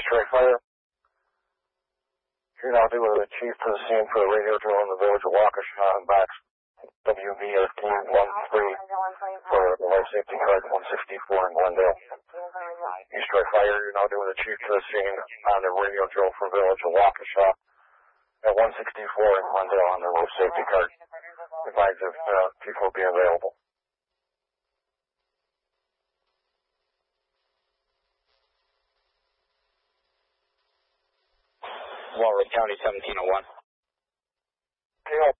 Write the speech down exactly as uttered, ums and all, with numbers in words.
Strike Fire. You're now due with the chief to the scene for the radio drill in the village of Waukesha and box W V fifteen one three for the life safety card one sixty-four in Glendale. You Strike Fire, you're now due with the chief to the scene on the radio drill for village of Waukesha at one sixty-four in Glendale on the life safety card. Advise if uh, chief will be available. Walrus County seventeen oh one. Deal.